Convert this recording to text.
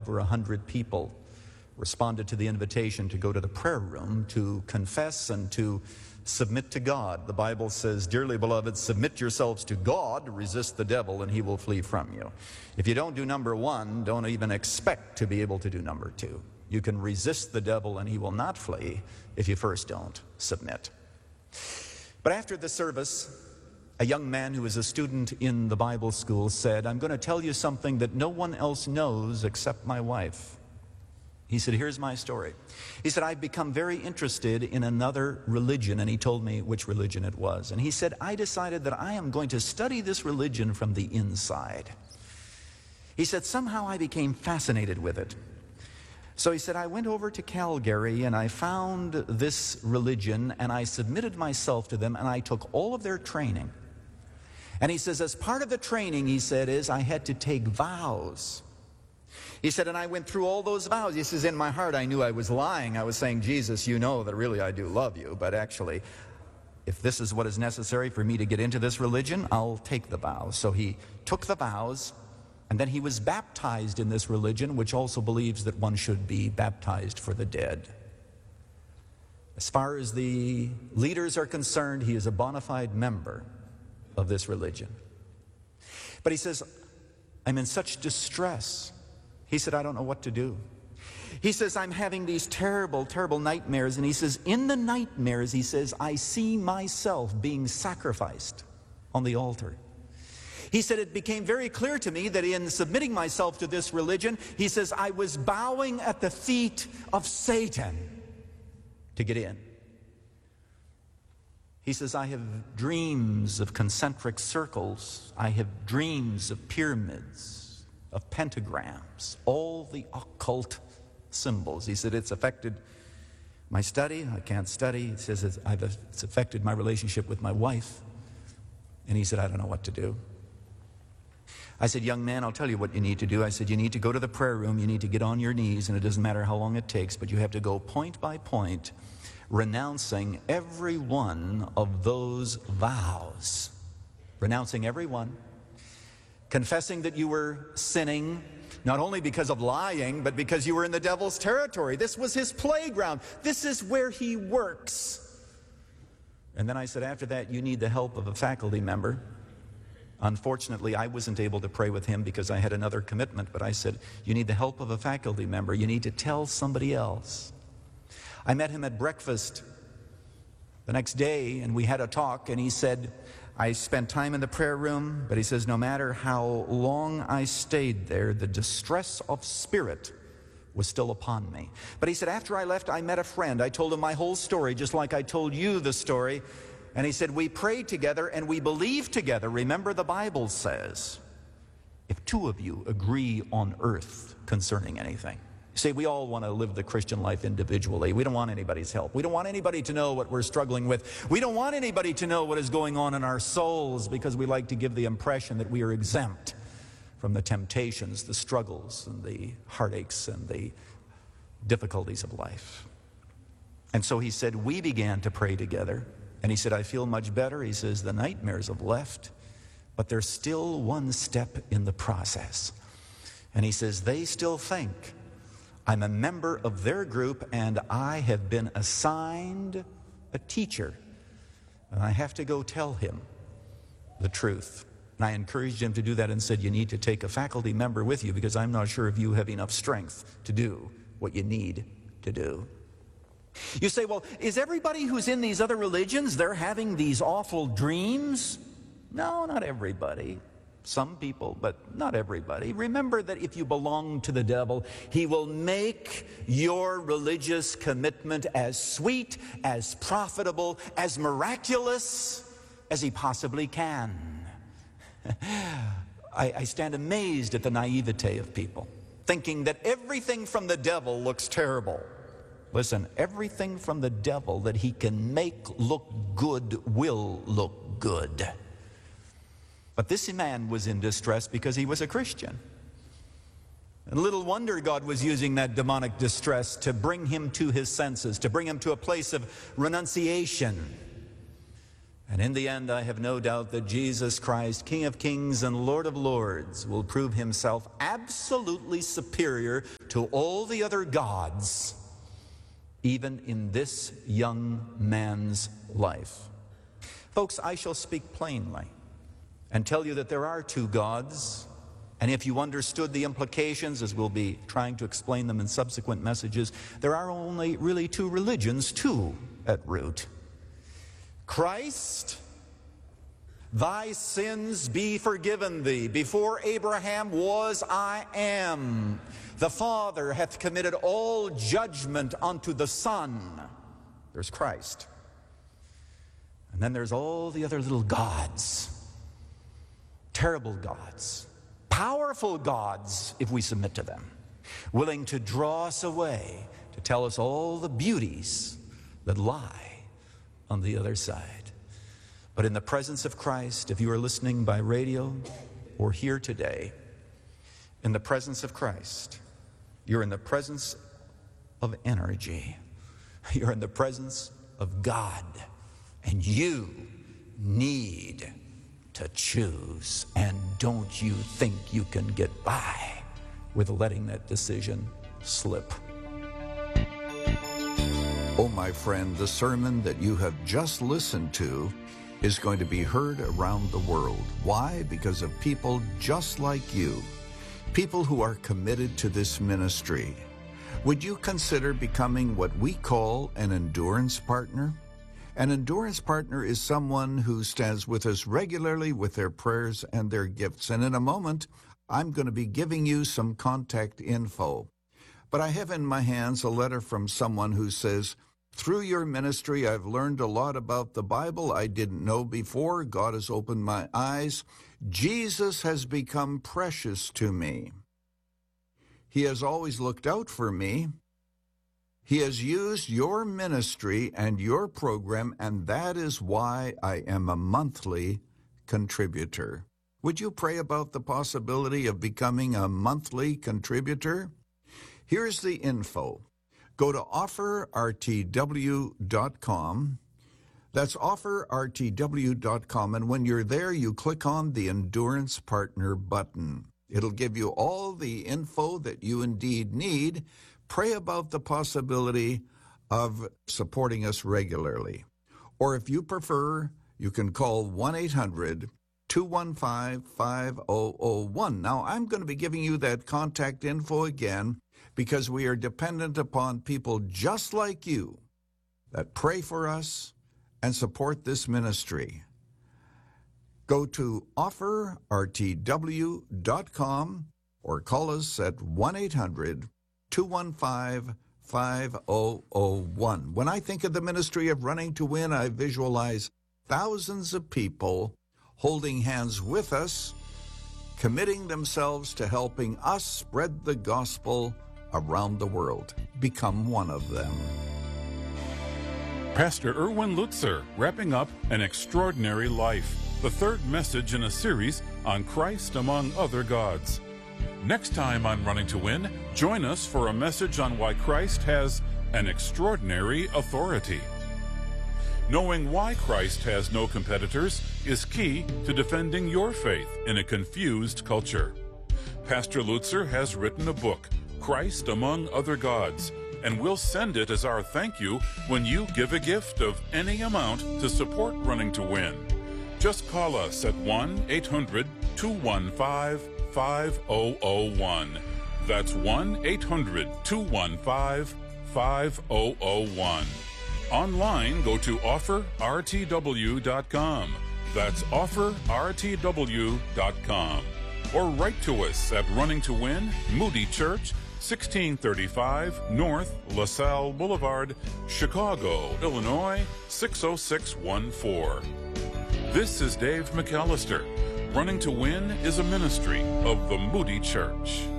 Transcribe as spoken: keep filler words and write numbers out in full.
over a hundred people responded to the invitation to go to the prayer room to confess and to submit to God. The Bible says, dearly beloved, submit yourselves to God, resist the devil, and he will flee from you. If you don't do number one, don't even expect to be able to do number two. You can resist the devil and he will not flee if you first don't submit. But after the service, a young man who was a student in the Bible school said, I'm going to tell you something that no one else knows except my wife. He said, here's my story. He said, I've become very interested in another religion, and he told me which religion it was. And he said, I decided that I am going to study this religion from the inside. He said, somehow I became fascinated with it. So he said, I went over to Calgary and I found this religion and I submitted myself to them and I took all of their training. And he says, as part of the training, he said, is I had to take vows. He said, and I went through all those vows. He says, in my heart, I knew I was lying. I was saying, Jesus, you know that really I do love you. But actually, if this is what is necessary for me to get into this religion, I'll take the vows. So he took the vows, and then he was baptized in this religion, which also believes that one should be baptized for the dead. As far as the leaders are concerned, he is a bona fide member of this religion. But he says, I'm in such distress. He said, I don't know what to do. He says, I'm having these terrible, terrible nightmares. And he says, in the nightmares, he says, I see myself being sacrificed on the altar. He said, it became very clear to me that in submitting myself to this religion, he says, I was bowing at the feet of Satan to get in. He says, I have dreams of concentric circles. I have dreams of pyramids, of pentagrams, all the occult symbols. He said, it's affected my study. I can't study. He says, it's, I've, it's affected my relationship with my wife. And he said, I don't know what to do. I said, young man, I'll tell you what you need to do. I said, you need to go to the prayer room. You need to get on your knees, and it doesn't matter how long it takes, but you have to go point by point, renouncing every one of those vows. Renouncing every one. Confessing that you were sinning, not only because of lying, but because you were in the devil's territory. This was his playground. This is where he works. And then I said, after that, you need the help of a faculty member. Unfortunately, I wasn't able to pray with him because I had another commitment, but I said, you need the help of a faculty member. You need to tell somebody else. I met him at breakfast the next day, and we had a talk, and he said, I spent time in the prayer room, but he says, no matter how long I stayed there, the distress of spirit was still upon me. But he said, after I left, I met a friend. I told him my whole story, just like I told you the story. And he said, we prayed together and we believed together. Remember, the Bible says, if two of you agree on earth concerning anything. See, we all want to live the Christian life individually. We don't want anybody's help. We don't want anybody to know what we're struggling with. We don't want anybody to know what is going on in our souls, because we like to give the impression that we are exempt from the temptations, the struggles, and the heartaches, and the difficulties of life. And so he said, we began to pray together. And he said, I feel much better. He says, the nightmares have left, but there's still one step in the process. And he says, they still think I'm a member of their group, and I have been assigned a teacher, and I have to go tell him the truth. And I encouraged him to do that and said, you need to take a faculty member with you, because I'm not sure if you have enough strength to do what you need to do. You say, well, is everybody who's in these other religions, they're having these awful dreams? No, not everybody. Some people, but not everybody. Remember that if you belong to the devil, he will make your religious commitment as sweet, as profitable, as miraculous as he possibly can. I, I stand amazed at the naivete of people, thinking that everything from the devil looks terrible. Listen, everything from the devil that he can make look good will look good. But this man was in distress because he was a Christian. And little wonder God was using that demonic distress to bring him to his senses, to bring him to a place of renunciation. And in the end, I have no doubt that Jesus Christ, King of Kings and Lord of Lords, will prove himself absolutely superior to all the other gods, even in this young man's life. Folks, I shall speak plainly and tell you that there are two gods, and if you understood the implications, as we'll be trying to explain them in subsequent messages, there are only really two religions, too, at root. Christ, thy sins be forgiven thee. Before Abraham was, I am. The Father hath committed all judgment unto the Son. There's Christ. And then there's all the other little gods. Terrible gods. Powerful gods, if we submit to them. Willing to draw us away, to tell us all the beauties that lie on the other side. But in the presence of Christ, if you are listening by radio or here today, in the presence of Christ, you're in the presence of energy. You're in the presence of God. And you need to choose. And don't you think you can get by with letting that decision slip. Oh, my friend, the sermon that you have just listened to is going to be heard around the world. Why? Because of people just like you, people who are committed to this ministry. Would you consider becoming what we call an endurance partner? An endurance partner is someone who stands with us regularly with their prayers and their gifts. And in a moment, I'm going to be giving you some contact info. But I have in my hands a letter from someone who says, through your ministry, I've learned a lot about the Bible I didn't know before. God has opened my eyes. Jesus has become precious to me. He has always looked out for me. He has used your ministry and your program, and that is why I am a monthly contributor. Would you pray about the possibility of becoming a monthly contributor? Here's the info. Go to offer r t w dot com. That's offer r t w dot com. And when you're there, you click on the Endurance Partner button. It'll give you all the info that you indeed need. Pray about the possibility of supporting us regularly. Or if you prefer, you can call one eight hundred two one five five zero zero one. Now, I'm going to be giving you that contact info again, because we are dependent upon people just like you that pray for us and support this ministry. Go to offer r t w dot com or call us at one eight hundred two one five five zero zero one. When I think of the ministry of Running to Win, I visualize thousands of people holding hands with us, committing themselves to helping us spread the gospel around the world. Become one of them. Pastor Erwin Lutzer, wrapping up An Extraordinary Life, the third message in a series on Christ among other gods. Next time on Running to Win, join us for a message on why Christ has an extraordinary authority. Knowing why Christ has no competitors is key to defending your faith in a confused culture. Pastor Lutzer has written a book, Christ Among Other Gods, and we'll send it as our thank you when you give a gift of any amount to support Running to Win. Just call us at one eight hundred two one five five zero zero one. That's one eight hundred two one five five zero zero one. Online, go to offer r t w dot com. That's offer r t w dot com. Or write to us at Running to Win, Moody Church, sixteen thirty-five North LaSalle Boulevard, Chicago, Illinois, six oh six one four. This is Dave McAllister. Running to Win is a ministry of the Moody Church.